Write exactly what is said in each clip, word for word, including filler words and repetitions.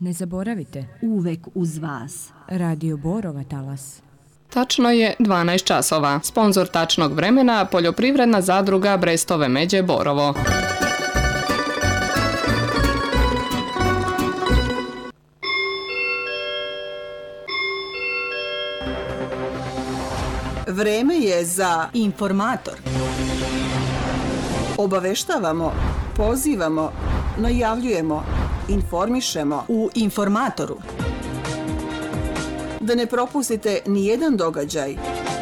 Ne zaboravite, uvek uz vas. Radio Borova talas. Tačno je dvanaest časova. Sponzor tačnog vremena poljoprivredna zadruga Brestove Međe Borovo. Vreme je za Informator. Obaveštavamo, pozivamo, najavljujemo, informišemo U Informatoru. da ne propustite ni jedan događaj.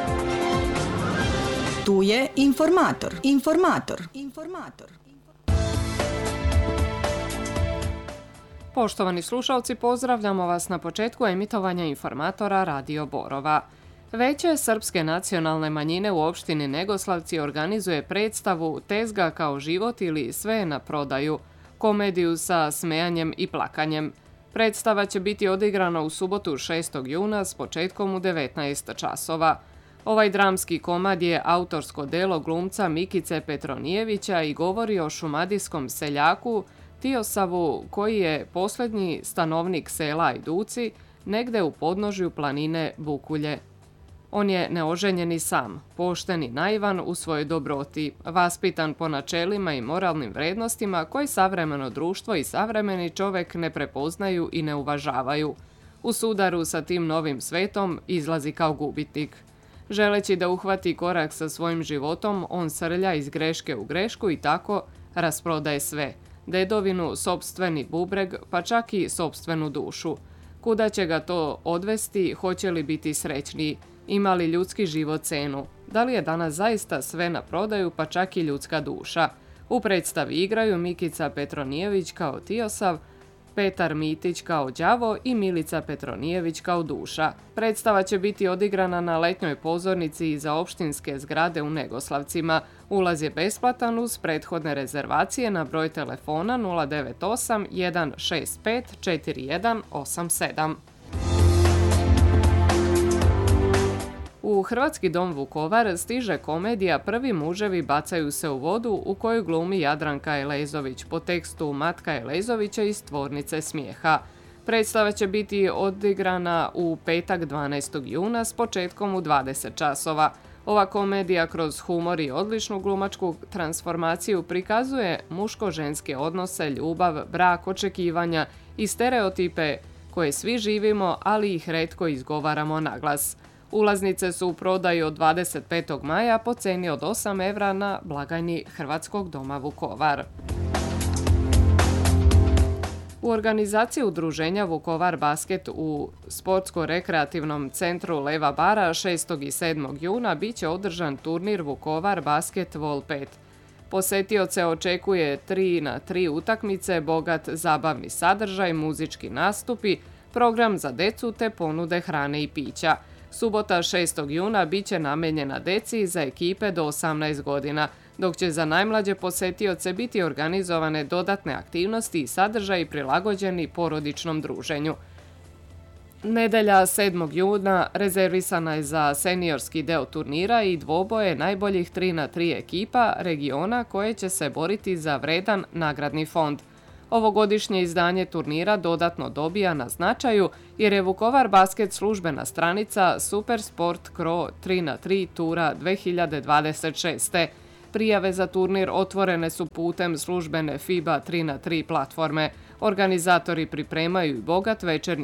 Tu je Informator. Informator. Informator. Poštovani slušalci, pozdravljamo vas na početku emitovanja Informatora Radio Borova. Veće srpske nacionalne manjine u opštini Negoslavci organizuje predstavu Tezga kao život ili Sve je na prodaju, komediju sa smejanjem i plakanjem. Predstava će biti odigrana u subotu šestog juna s početkom u devetnaest časova. Ovaj dramski komad je autorsko delo glumca Mikice Petronijevića i govori o šumadijskom seljaku Tiosavu, koji je posljednji stanovnik sela Ajduci, negde u podnožju planine Bukulje. On je neoženjeni sam, pošten i naivan u svojoj dobroti, vaspitan po načelima i moralnim vrednostima koji savremeno društvo i savremeni čovek ne prepoznaju i ne uvažavaju. U sudaru sa tim novim svetom izlazi kao gubitnik. Želeći da uhvati korak sa svojim životom, on srlja iz greške u grešku i tako rasprodaje sve. Dedovinu, sopstveni bubreg, pa čak i sopstvenu dušu. Kuda će ga to odvesti, hoće li biti srećniji? Ima li ljudski život cenu? Da li je danas zaista sve na prodaju, pa čak i ljudska duša? U predstavi igraju Mikica Petronijević kao Tiosav, Petar Mitić kao đavo i Milica Petronijević kao duša. Predstava će biti odigrana na letnjoj pozornici iza opštinske zgrade u Negoslavcima. Ulaz je besplatan uz prethodne rezervacije na broj telefona nula devet osam jedan šest pet četiri jedan osam sedam. U Hrvatski dom Vukovar stiže komedija Prvi muževi bacaju se u vodu u kojoj glumi Jadranka Elezović po tekstu Matka Elezovića iz Tvornice smijeha. Predstava će biti odigrana u petak dvanaestog juna s početkom u dvadeset časova. Ova komedija kroz humor i odličnu glumačku transformaciju prikazuje muško-ženske odnose, ljubav, brak, očekivanja i stereotipe koje svi živimo, ali ih retko izgovaramo naglas. Ulaznice su u prodaju od dvadeset petog maja po ceni od osam evra na blagajni Hrvatskog doma Vukovar. U organizaciji udruženja Vukovar basket u sportsko-rekreativnom centru Leva bara šestog i sedmog juna bit će održan turnir Vukovar basket Vol pet. Posetioce očekuje tri na tri utakmice, bogat zabavni sadržaj, muzički nastupi, program za decu te ponude hrane i pića. Subota šestog juna bit će namenjena deci za ekipe do osamnaest godina, dok će za najmlađe posetioce biti organizovane dodatne aktivnosti i sadržaji prilagođeni porodičnom druženju. Nedelja sedmog juna rezervisana je za seniorski deo turnira i dvoboje najboljih tri na tri ekipa regiona koje će se boriti za vredan nagradni fond. Ovogodišnje izdanje turnira dodatno dobija na značaju jer je Vukovar basket službena stranica Supersport Cro tri na tri Tura dve hiljade dvadeset šeste. Prijave za turnir otvorene su putem službene FIBA tri na tri platforme. Organizatori pripremaju i bogat večernji